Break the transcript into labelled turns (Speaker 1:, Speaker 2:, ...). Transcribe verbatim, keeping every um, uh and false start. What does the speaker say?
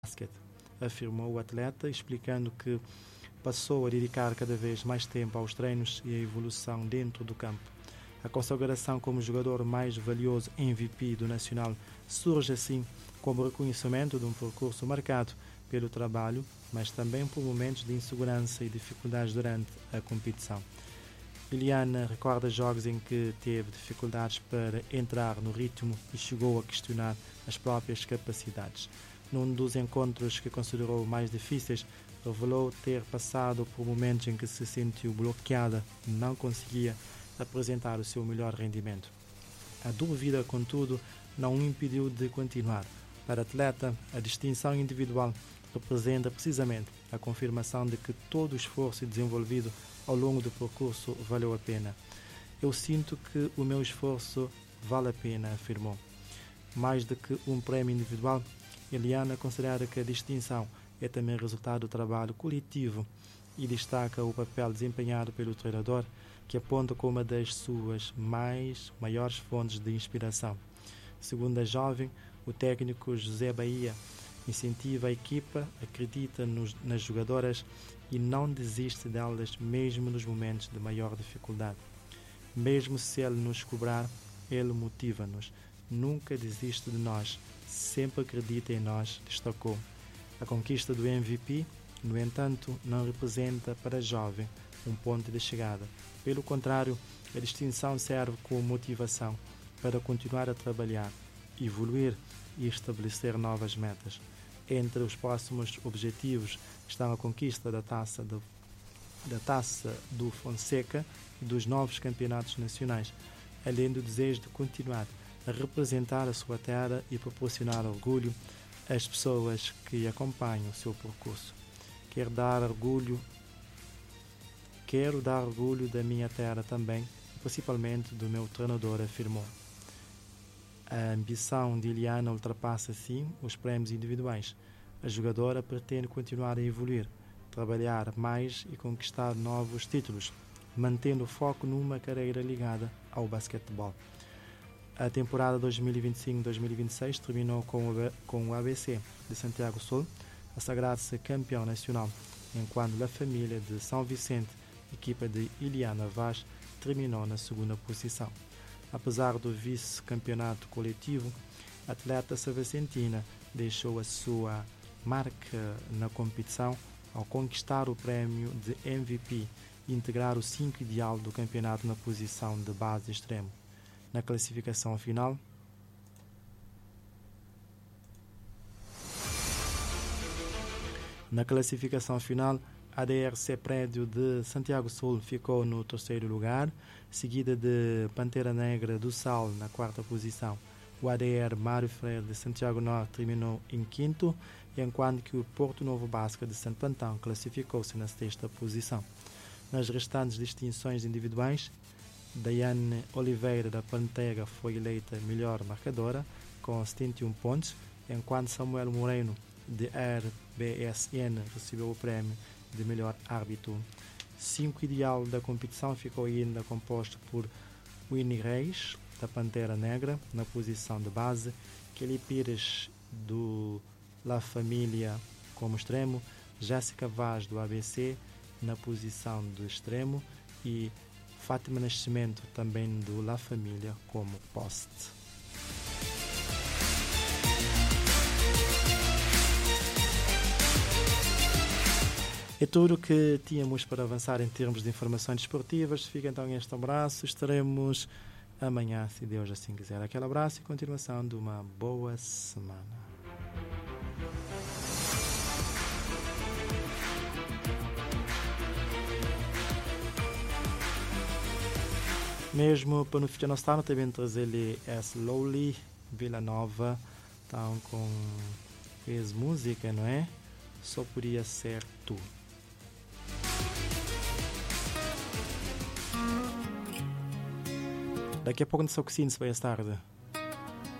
Speaker 1: basquete, afirmou o atleta, explicando que passou a dedicar cada vez mais tempo aos treinos e à evolução dentro do campo. A consagração como jogador mais valioso M V P do Nacional surge assim como reconhecimento de um percurso marcado pelo trabalho, mas também por momentos de insegurança e dificuldades durante a competição. Liliana recorda jogos em que teve dificuldades para entrar no ritmo e chegou a questionar as próprias capacidades. Num dos encontros que considerou mais difíceis, revelou ter passado por momentos em que se sentiu bloqueada e não conseguia apresentar o seu melhor rendimento. A dúvida, contudo, não o impediu de continuar. Para a atleta, a distinção individual representa precisamente a confirmação de que todo o esforço desenvolvido ao longo do percurso valeu a pena. Eu sinto que o meu esforço vale a pena, afirmou. Mais do que um prémio individual, Eliana considera que a distinção é também resultado do trabalho coletivo e destaca o papel desempenhado pelo treinador, que aponta como uma das suas mais maiores fontes de inspiração. Segundo a jovem, o técnico José Bahia incentiva a equipa, acredita nos, nas jogadoras e não desiste delas mesmo nos momentos de maior dificuldade. Mesmo se ele nos cobrar, ele motiva-nos. Nunca desiste de nós, sempre acredita em nós, destacou. A conquista do M V P, no entanto, não representa para a jovem um ponto de chegada. Pelo contrário, a distinção serve como motivação para continuar a trabalhar, evoluir e estabelecer novas metas. Entre os próximos objetivos estão a conquista da taça do, da taça do Fonseca e dos novos campeonatos nacionais, além do desejo de continuar a representar a sua terra e proporcionar orgulho às pessoas que acompanham o seu percurso. Quero dar orgulho, quero dar orgulho da minha terra também, principalmente do meu treinador, afirmou. A ambição de Eliana ultrapassa, sim, os prémios individuais. A jogadora pretende continuar a evoluir, trabalhar mais e conquistar novos títulos, mantendo o foco numa carreira ligada ao basquetebol. A temporada dois mil e vinte e cinco dois mil e vinte e seis terminou com o A B C de Santiago Sul a sagrar-se campeão nacional, enquanto a família de São Vicente, equipa de Eliana Vaz, terminou na segunda posição. Apesar do vice-campeonato coletivo, a atleta savicentina deixou a sua marca na competição ao conquistar o prémio de M V P e integrar o cinco ideal do campeonato na posição de base extremo. Na classificação final, na classificação final, a D R C Prédio de Santiago Sul ficou no terceiro lugar, seguida de Pantera Negra do Sal na quarta posição. O A D R Mário Freire de Santiago Norte terminou em quinto, enquanto que o Porto Novo Basca de Santo Antão classificou-se na sexta posição. Nas restantes distinções individuais, Daiane Oliveira da Pantera foi eleita melhor marcadora com setenta e um pontos, enquanto Samuel Moreno de R B S N recebeu o prémio de melhor árbitro. Cinco ideal da competição ficou ainda composto por Winnie Reis da Pantera Negra na posição de base, Kelly Pires do La Família como extremo, Jéssica Vaz do A B C na posição de extremo e Fátima Nascimento também do La Família como poste. É tudo o que tínhamos para avançar em termos de informações desportivas. Fica então este abraço. Estaremos amanhã, se Deus assim quiser. Aquele abraço e continuação de uma boa semana. Mesmo para no futuro não estar, também trazer-lhe Slowly Vila Nova, então com fez música, não é? Só podia ser tu. Daqui a pouco não sei o que sim, se vai à tarde.